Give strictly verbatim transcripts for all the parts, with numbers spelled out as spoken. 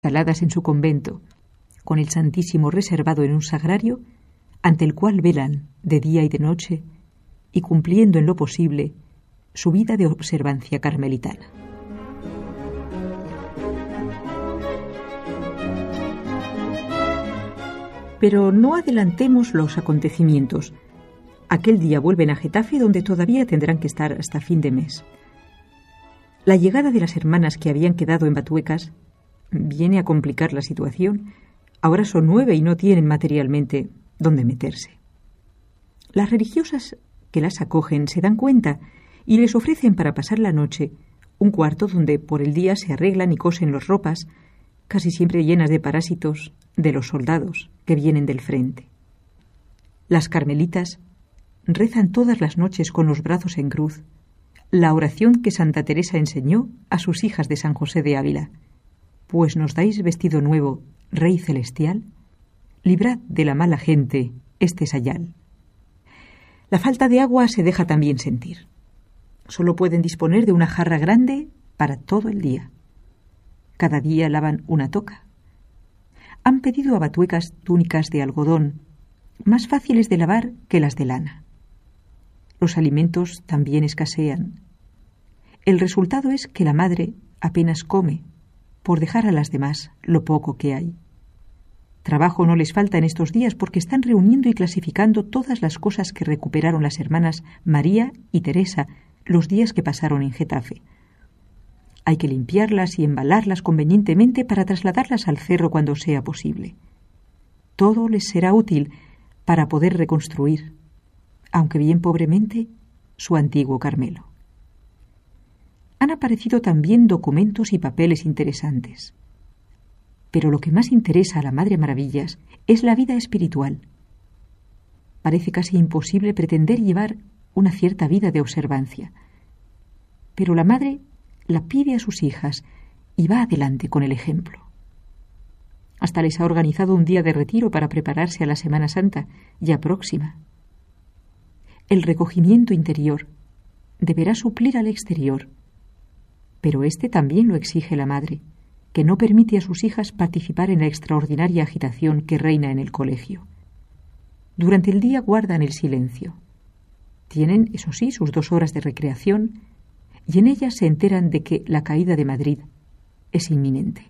instaladas en su convento, con el Santísimo reservado en un sagrario, ante el cual velan de día y de noche, y cumpliendo en lo posible su vida de observancia carmelitana. Pero no adelantemos los acontecimientos. Aquel día vuelven a Getafe, donde todavía tendrán que estar hasta fin de mes. La llegada de las hermanas que habían quedado en Batuecas viene a complicar la situación. Ahora son nueve y no tienen materialmente dónde meterse. Las religiosas que las acogen se dan cuenta y les ofrecen para pasar la noche un cuarto donde por el día se arreglan y cosen las ropas, casi siempre llenas de parásitos, de los soldados que vienen del frente. Las carmelitas rezan todas las noches con los brazos en cruz la oración que Santa Teresa enseñó a sus hijas de San José de Ávila: pues nos dais vestido nuevo, Rey celestial, librad de la mala gente este sayal. La falta de agua se deja también sentir. Solo pueden disponer de una jarra grande para todo el día. Cada día lavan una toca. Han pedido a Batuecas túnicas de algodón, más fáciles de lavar que las de lana. Los alimentos también escasean. El resultado es que la madre apenas come, por dejar a las demás lo poco que hay. Trabajo no les falta en estos días porque están reuniendo y clasificando todas las cosas que recuperaron las hermanas María y Teresa los días que pasaron en Getafe. Hay que limpiarlas y embalarlas convenientemente para trasladarlas al cerro cuando sea posible. Todo les será útil para poder reconstruir, aunque bien pobremente, su antiguo Carmelo. Han aparecido también documentos y papeles interesantes. Pero lo que más interesa a la Madre Maravillas es la vida espiritual. Parece casi imposible pretender llevar una cierta vida de observancia. Pero la Madre la pide a sus hijas y va adelante con el ejemplo. Hasta les ha organizado un día de retiro para prepararse a la Semana Santa, ya próxima. El recogimiento interior deberá suplir al exterior, pero este también lo exige la madre, que no permite a sus hijas participar en la extraordinaria agitación que reina en el colegio. Durante el día guardan el silencio. Tienen, eso sí, sus dos horas de recreación, y en ellas se enteran de que la caída de Madrid es inminente.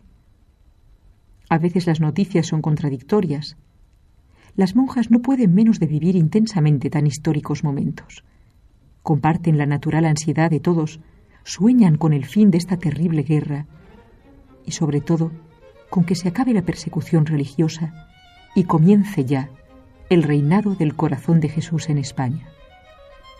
A veces las noticias son contradictorias. Las monjas no pueden menos de vivir intensamente tan históricos momentos. Comparten la natural ansiedad de todos, sueñan con el fin de esta terrible guerra y, sobre todo, con que se acabe la persecución religiosa y comience ya el reinado del corazón de Jesús en España.